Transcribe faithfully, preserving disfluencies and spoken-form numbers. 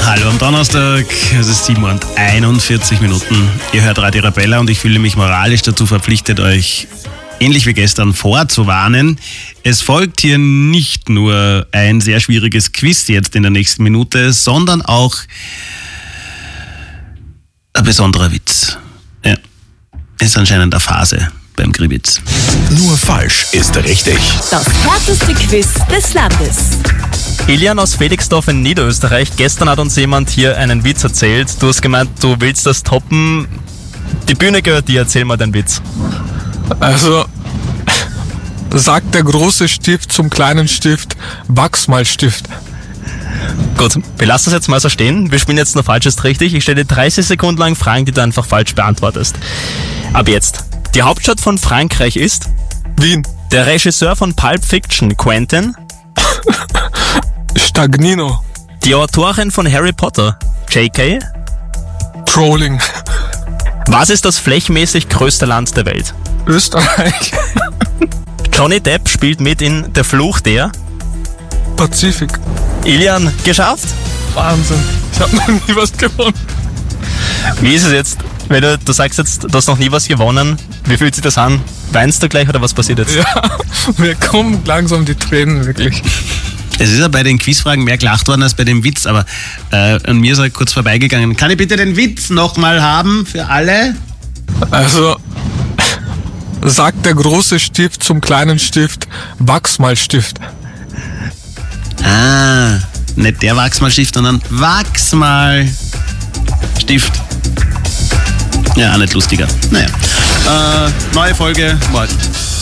Hallo am Donnerstag, es ist sieben und einundvierzig Minuten. Ihr hört Radio Arabella und ich fühle mich moralisch dazu verpflichtet, euch ähnlich wie gestern vorzuwarnen. Es folgt hier nicht nur ein sehr schwieriges Quiz jetzt in der nächsten Minute, sondern auch ein besonderer Witz. Ja, ist anscheinend eine Phase beim Gribitz. Nur falsch ist richtig. Das härteste Quiz des Landes. Ilian aus Felixdorf in Niederösterreich. Gestern hat uns jemand hier einen Witz erzählt. Du hast gemeint, du willst das toppen. Die Bühne gehört dir, erzähl mal den Witz. Also, sagt der große Stift zum kleinen Stift, wachs mal Stift. Gut, wir lassen das jetzt mal so stehen. Wir spielen jetzt nur falsch ist richtig. Ich stelle dir dreißig Sekunden lang Fragen, die du einfach falsch beantwortest. Ab jetzt. Die Hauptstadt von Frankreich ist? Wien. Der Regisseur von Pulp Fiction, Quentin? Stagnino. Die Autorin von Harry Potter, J K? Trolling. Was ist das flächenmäßig größte Land der Welt? Österreich. Johnny Depp spielt mit in Der Fluch der? Pazifik. Ilian, geschafft? Wahnsinn. Ich habe noch nie was gewonnen. Wie ist es jetzt, wenn du, du sagst jetzt, du hast noch nie was gewonnen, wie fühlt sich das an? Weinst du gleich oder was passiert jetzt? Ja, mir kommen langsam die Tränen, wirklich. Es ist ja bei den Quizfragen mehr gelacht worden als bei dem Witz, aber äh, an mir ist er kurz vorbeigegangen. Kann ich bitte den Witz nochmal haben für alle? Also, sagt der große Stift zum kleinen Stift, wachs mal Stift. Ah, nicht der Wachsmalstift, sondern Wachsmal Stift. Ja, auch nicht lustiger. Naja, äh, neue Folge morgen.